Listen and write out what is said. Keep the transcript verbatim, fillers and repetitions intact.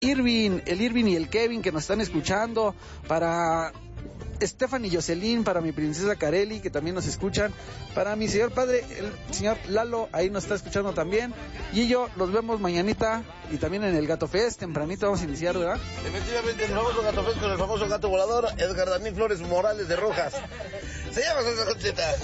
Irving, el Irving y el Kevin que nos están escuchando, para Stephanie y Jocelyn, para mi princesa Carelli, que también nos escuchan, para mi señor padre, el señor Lalo, ahí nos está escuchando también, y yo, los vemos mañanita, y también en el Gato Fest, tempranito vamos a iniciar, ¿verdad? Efectivamente, el famoso Gato Fest con el famoso gato volador, Edgar Daniel Flores Morales de Rojas. Se llama Salsa Concheta.